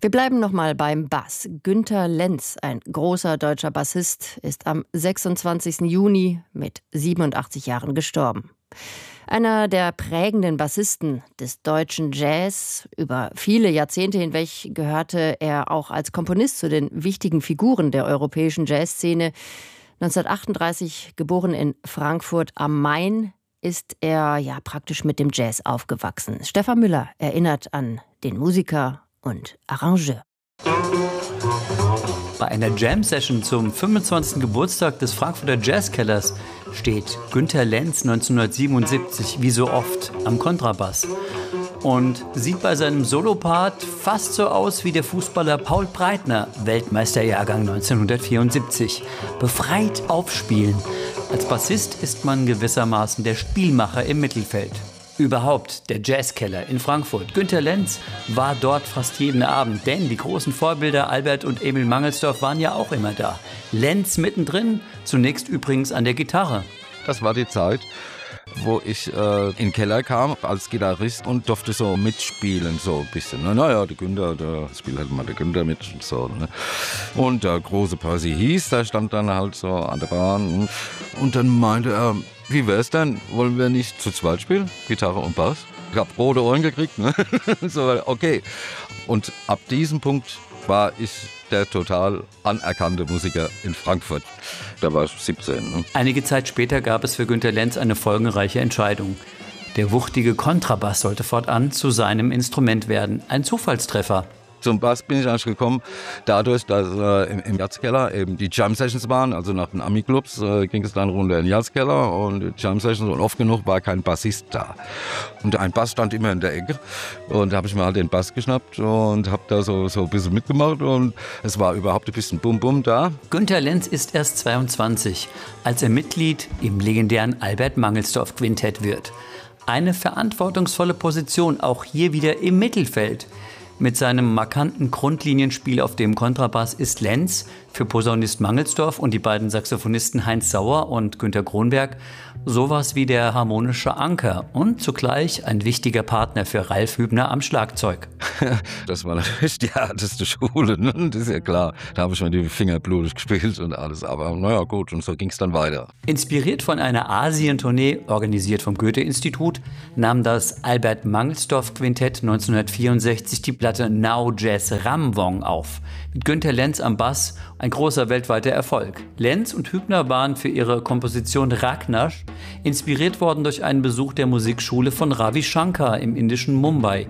Wir bleiben nochmal beim Bass. Günter Lenz, ein großer deutscher Bassist, ist am 26. Juni mit 87 Jahren gestorben. Einer der prägenden Bassisten des deutschen Jazz. Über viele Jahrzehnte hinweg gehörte er auch als Komponist zu den wichtigen Figuren der europäischen Jazzszene. 1938 geboren in Frankfurt am Main, ist er praktisch mit dem Jazz aufgewachsen. Stefan Müller erinnert an den Musiker und Arrangeur. Bei einer Jam-Session zum 25. Geburtstag des Frankfurter Jazzkellers steht Günter Lenz 1977 wie so oft am Kontrabass und sieht bei seinem Solopart fast so aus wie der Fußballer Paul Breitner, Weltmeisterjahrgang 1974. Befreit aufspielen. Als Bassist ist man gewissermaßen der Spielmacher im Mittelfeld. Überhaupt der Jazzkeller in Frankfurt. Günter Lenz war dort fast jeden Abend, denn die großen Vorbilder Albert und Emil Mangelsdorff waren ja auch immer da. Lenz mittendrin, zunächst übrigens an der Gitarre. Das war die Zeit, wo ich in den Keller kam als Gitarrist und durfte so mitspielen, so ein bisschen. Naja, der Günter, der spielt halt mal der Günter mit und so. Ne? Und der große Percy Heath, der stand dann halt so an der Bahn. Und dann meinte er, wie wär's denn? Wollen wir nicht zu zweit spielen? Gitarre und Bass? Ich hab rote Ohren gekriegt, ne? So, okay. Und ab diesem Punkt war ich der total anerkannte Musiker in Frankfurt. Da war ich 17. Ne? Einige Zeit später gab es für Günter Lenz eine folgenreiche Entscheidung. Der wuchtige Kontrabass sollte fortan zu seinem Instrument werden. Ein Zufallstreffer. Zum Bass bin ich eigentlich gekommen, dadurch, dass im Jazzkeller eben die Jam-Sessions waren, also nach den Ami-Clubs ging es dann runter in den Jazzkeller und die Jam-Sessions und oft genug war kein Bassist da. Und ein Bass stand immer in der Ecke und da habe ich mir halt den Bass geschnappt und habe da so ein bisschen mitgemacht und es war überhaupt ein bisschen Bum-Bum da. Günter Lenz ist erst 22, als er Mitglied im legendären Albert Mangelsdorff Quintett wird. Eine verantwortungsvolle Position, auch hier wieder im Mittelfeld. Mit seinem markanten Grundlinienspiel auf dem Kontrabass ist Lenz für Posaunist Mangelsdorff und die beiden Saxophonisten Heinz Sauer und Günter Kronberg sowas wie der harmonische Anker und zugleich ein wichtiger Partner für Ralf Hübner am Schlagzeug. Das war natürlich die härteste Schule, ne? Das ist ja klar. Da habe ich mir die Finger blutig gespielt und alles. Aber naja, gut, und so ging es dann weiter. Inspiriert von einer Asientournee, organisiert vom Goethe-Institut, nahm das Albert Mangelsdorff Quintett 1964 die Platte Now Jazz Ramwong auf. Mit Günter Lenz am Bass, ein großer weltweiter Erfolg. Lenz und Hübner waren für ihre Komposition Ragnash inspiriert worden durch einen Besuch der Musikschule von Ravi Shankar im indischen Mumbai.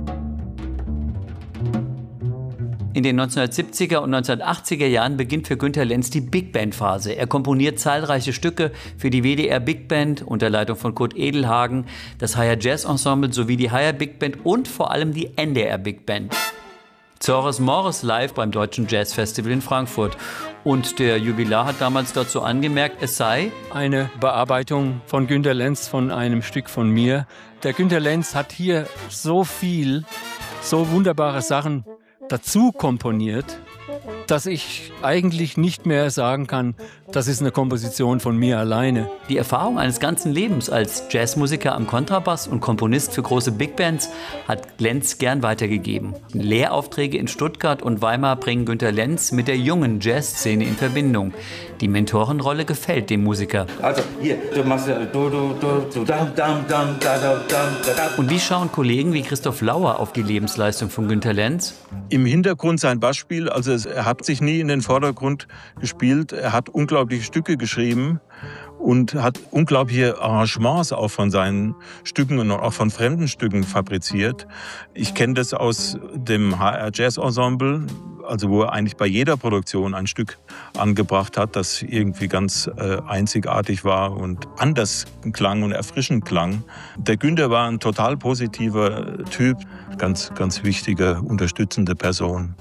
In den 1970er und 1980er Jahren beginnt für Günter Lenz die Big Band-Phase. Er komponiert zahlreiche Stücke für die WDR Big Band unter Leitung von Kurt Edelhagen, das Higher Jazz Ensemble sowie die Higher Big Band und vor allem die NDR Big Band. Zores Morris live beim Deutschen Jazz Festival in Frankfurt. Und der Jubilar hat damals dazu angemerkt, es sei eine Bearbeitung von Günter Lenz von einem Stück von mir. Der Günter Lenz hat hier so wunderbare Sachen dazu komponiert, dass ich eigentlich nicht mehr sagen kann, das ist eine Komposition von mir alleine. Die Erfahrung eines ganzen Lebens als Jazzmusiker am Kontrabass und Komponist für große Big Bands hat Lenz gern weitergegeben. Lehraufträge in Stuttgart und Weimar bringen Günter Lenz mit der jungen Jazzszene in Verbindung. Die Mentorenrolle gefällt dem Musiker. Also hier, du machst Und wie schauen Kollegen wie Christoph Lauer auf die Lebensleistung von Günter Lenz? Im Hintergrund sein Bassspiel, also er hat sich nie in den Vordergrund gespielt, er hat unglaubliche Stücke geschrieben und hat unglaubliche Arrangements auch von seinen Stücken und auch von fremden Stücken fabriziert. Ich kenne das aus dem HR Jazz Ensemble, also wo er eigentlich bei jeder Produktion ein Stück angebracht hat, das irgendwie ganz einzigartig war und anders klang und erfrischend klang. Der Günter war ein total positiver Typ, ganz, ganz wichtige, unterstützende Person.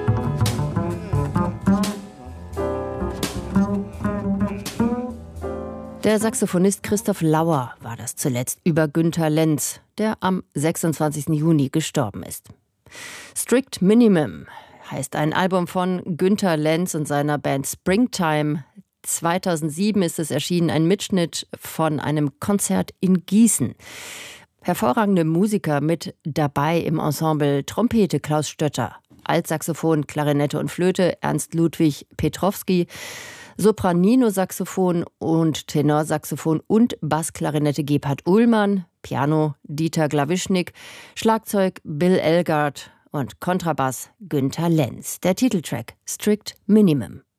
Der Saxophonist Christoph Lauer war das zuletzt über Günter Lenz, der am 26. Juni gestorben ist. Strict Minimum heißt ein Album von Günter Lenz und seiner Band Springtime. 2007 ist es erschienen, ein Mitschnitt von einem Konzert in Gießen. Hervorragende Musiker mit dabei im Ensemble: Trompete Klaus Stötter, Altsaxophon, Klarinette und Flöte Ernst Ludwig Petrowski, Sopranino-Saxophon und Tenorsaxophon und Bassklarinette Gebhard Uhlmann, Piano Dieter Glawischnik, Schlagzeug Bill Elgard und Kontrabass Günter Lenz. Der Titeltrack Strict Minimum.